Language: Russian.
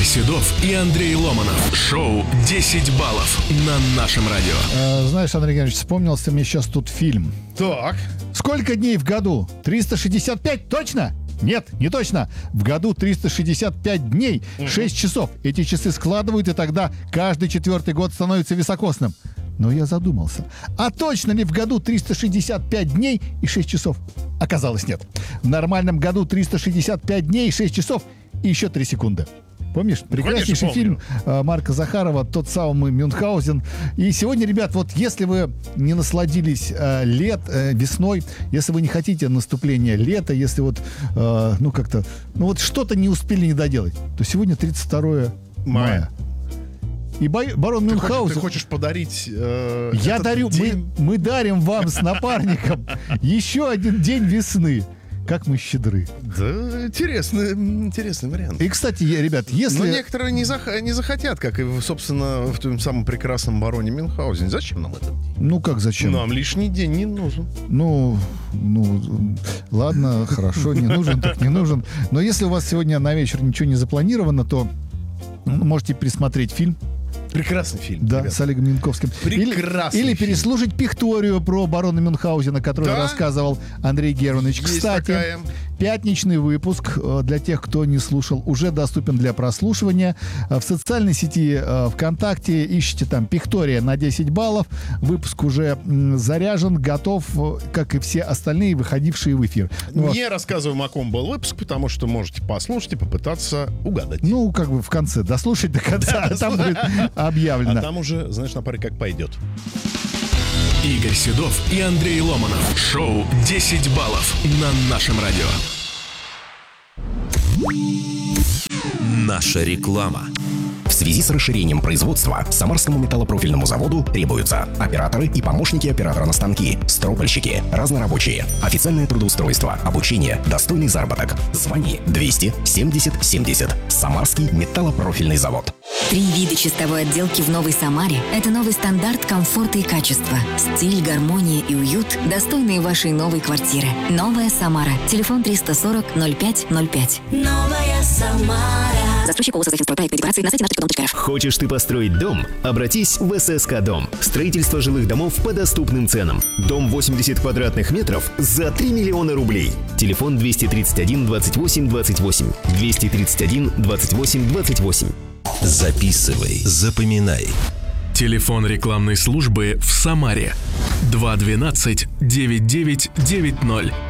Седов и Андрей Ломанов. Шоу «10 баллов» на нашем радио. Знаешь, Андрей Геннадьевич, вспомнился мне сейчас тут фильм. Так. Сколько дней в году? 365? Точно? Нет, не точно. В году 365 дней, 6 часов. Эти часы складывают, и тогда каждый 4-й год становится високосным. Но я задумался. А точно ли в году 365 дней и 6 часов? Оказалось, нет. В нормальном году 365 дней, 6 часов и еще 3 секунды. Помнишь? Прекраснейший фильм Марка Захарова, тот самый Мюнхгаузен. И сегодня, ребят, вот если вы не насладились весной, если вы не хотите наступления лета, если вот, вот что-то не успели не доделать, то сегодня 32 мая. И барон Мюнхгаузен... Ты хочешь подарить... Я дарю... Мы дарим вам с напарником еще один день весны. Как мы щедры. Да, интересный вариант. И, кстати, ребят, если... Но некоторые не захотят, как и, собственно, в том самом прекрасном бароне Мюнхгаузене. Зачем нам это? Ну, как зачем? Нам лишний день не нужен. Ну, ладно, хорошо, не нужен, так не нужен. Но если у вас сегодня на вечер ничего не запланировано, то можете пересмотреть фильм. Прекрасный фильм. Да, ребята. с Олегом Янковским. Прекрасный Или фильм. переслушать пикторию про барона Мюнхгаузена, которую рассказывал Андрей Германович. Есть Кстати, такая. пятничный выпуск для тех, кто не слушал, уже доступен для прослушивания. В социальной сети ВКонтакте ищите там «Пиктория на 10 баллов». Выпуск уже заряжен, готов, как и все остальные, выходившие в эфир. Не рассказываем, о ком был выпуск, потому что можете послушать и попытаться угадать. Ну, как бы в конце. Дослушать до конца, там будет объявлено. А там уже, знаешь, на паре как пойдет. Игорь Седов и Андрей Ломанов. Шоу «10 баллов» на нашем радио. Наша реклама. В связи с расширением производства Самарскому металлопрофильному заводу требуются операторы и помощники оператора на станки, стропольщики, разнорабочие, официальное трудоустройство, обучение, достойный заработок. Звони 200 70 70. Самарский металлопрофильный завод. 3 вида чистовой отделки в Новой Самаре – это новый стандарт комфорта и качества. Стиль, гармония и уют, достойные вашей новой квартиры. Новая Самара. Телефон 340 05 05. Новая Самара. Застройщик ООО «Созахимстройпроектной декорации» на сайте nashtetdom.rf. Хочешь ты построить дом? Обратись в ССК Дом. Строительство жилых домов по доступным ценам. Дом 80 квадратных метров за 3 миллиона рублей. Телефон 231 28 28. 231 28 28. Записывай, запоминай. Телефон рекламной службы в Самаре 212 9990.